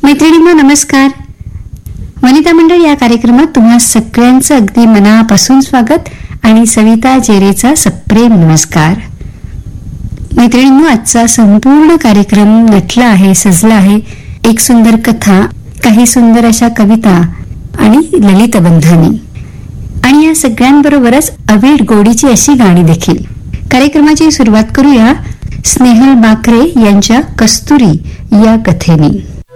मैत्रिणींनो नमस्कार. वनिता मंडळ या कार्यक्रमात तुम्हा सगळ्यांचं अगदी मनापासून स्वागत आणि सविता जेरेचा सप्रेम नमस्कार. मैत्रिणींनो, आजचा संपूर्ण कार्यक्रम नटला आहे, सजला आहे. एक सुंदर कथा, काही सुंदर अशा कविता आणि ललितबंधानी आणि या सगळ्यांबरोबरच अवीट गोडीची अशी गाणी देखील. कार्यक्रमाची सुरुवात करूया स्नेहल बाकरे यांच्या कस्तुरी या कथेने.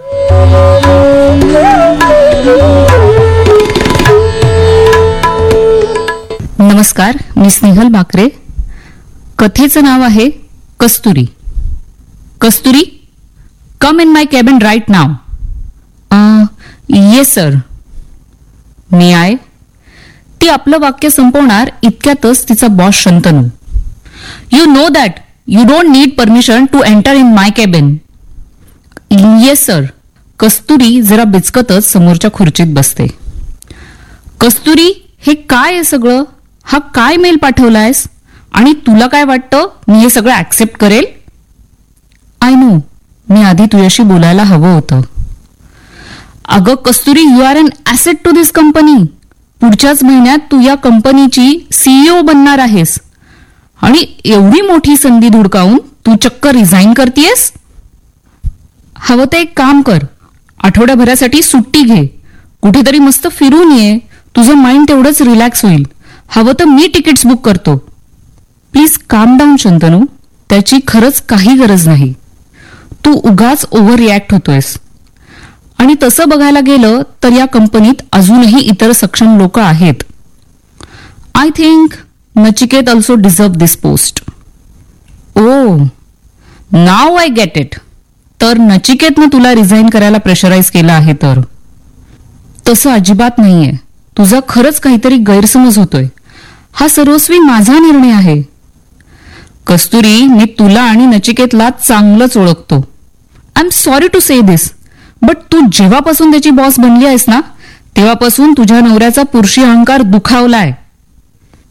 नमस्कार, मी स्नेहल बाकरे. कथेचं नाव आहे कस्तुरी. कस्तुरी, कम in my cabin right now. Yes sir. Me I. ती आपलं वाक्य संपवणार इतक्यातच तिचा boss Shantanu, you know that you don't need permission to enter in my cabin. Yes sir. कस्तुरी जरा बिचकतच समोरच्या खुर्चीत बसते. कस्तुरी, हे काय आहे सगळं? हा काय मेल पाठवलायस? आणि तुला काय वाटतं मी हे सगळं ऍक्सेप्ट करेल? आय नो, मी आधी तुझ्याशी बोलायला हवं होतं. अगं कस्तुरी, you R N asset to this company. पुढच्याच महिन्यात तू या कंपनीची सीईओ बनणार आहेस आणि एवढी मोठी संधी धुडकावून तू चक्क रिझाईन करतेयस. हवं तर एक काम कर, आठवड्याभरासाठी सुट्टी घे, कुठेतरी मस्त फिरून ये. तुझं माइंड तेवढंच रिलॅक्स होईल. हवं तर मी तिकीट्स बुक करतो. प्लीज काम डाऊन शंतनू, त्याची खरंच काही गरज नाही. तू उगाच ओव्हर रिॲक्ट होतोयस. आणि तसं बघायला गेलं तर या कंपनीत अजूनही इतर सक्षम लोक आहेत. I think Nachiket also deserve this post. O, now I get it. तर नचिकेतनं तुला रिझाईन करायला प्रेशराईज केलं आहे तर? तसं अजिबात नाहीये. तुझा खरंच काहीतरी गैरसमज होतोय. हा सर्वस्वी माझा निर्णय आहे. कस्तुरी, मी तुला आणि नचिकेतला चांगलंच ओळखतो. I am sorry to say this, but तू जेव्हापासून त्याची बॉस बनली आहेस ना, तेव्हापासून तुझ्या नवऱ्याचा पुरुषी अहंकार दुखावलाय.